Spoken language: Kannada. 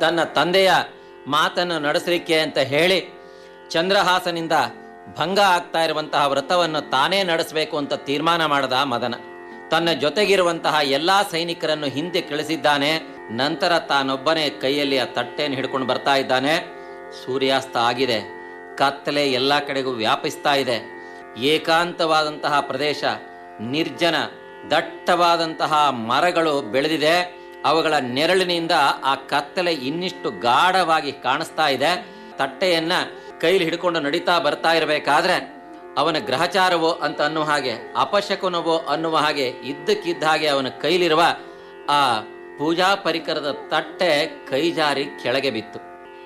ತನ್ನ ತಂದೆಯ ಮಾತನ್ನು ನಡೆಸಲಿಕ್ಕೆ ಅಂತ ಹೇಳಿ ಚಂದ್ರಹಾಸನಿಂದ ಭಂಗ ಆಗ್ತಾ ಇರುವಂತಹ ವ್ರತವನ್ನು ತಾನೇ ನಡೆಸಬೇಕು ಅಂತ ತೀರ್ಮಾನ ಮಾಡಿದ ಮದನ. ತನ್ನ ಜೊತೆಗಿರುವಂತಹ ಎಲ್ಲಾ ಸೈನಿಕರನ್ನು ಹಿಂದೆ ಕಳಿಸಿದ್ದಾನೆ. ನಂತರ ತಾನೊಬ್ಬನೇ ಕೈಯಲ್ಲಿ ಆ ತಟ್ಟೆಯನ್ನು ಹಿಡ್ಕೊಂಡು ಬರ್ತಾ ಇದ್ದಾನೆ. ಸೂರ್ಯಾಸ್ತ ಆಗಿದೆ, ಕತ್ತಲೆ ಎಲ್ಲ ಕಡೆಗೂ ವ್ಯಾಪಿಸ್ತಾ ಇದೆ. ಏಕಾಂತವಾದಂತಹ ಪ್ರದೇಶ, ನಿರ್ಜನ ದಟ್ಟವಾದಂತಹ ಮರಗಳು ಬೆಳೆದಿದೆ. ಅವುಗಳ ನೆರಳಿನಿಂದ ಆ ಕತ್ತಲೆ ಇನ್ನಿಷ್ಟು ಗಾಢವಾಗಿ ಕಾಣಿಸ್ತಾ ಇದೆ. ತಟ್ಟೆಯನ್ನ ಕೈಲಿ ಹಿಡ್ಕೊಂಡು ನಡೀತಾ ಬರ್ತಾ ಇರಬೇಕಾದ್ರೆ ಅವನ ಗ್ರಹಚಾರವೋ ಅಂತ ಅನ್ನುವ ಹಾಗೆ, ಅಪಶಕುನವೋ ಅನ್ನುವ ಹಾಗೆ ಇದ್ದಕ್ಕಿದ್ದ ಹಾಗೆ ಅವನ ಕೈಲಿರುವ ಆ ಪೂಜಾ ಪರಿಕರದ ತಟ್ಟೆ ಕೈ ಜಾರಿ ಕೆಳಗೆ ಬಿತ್ತು.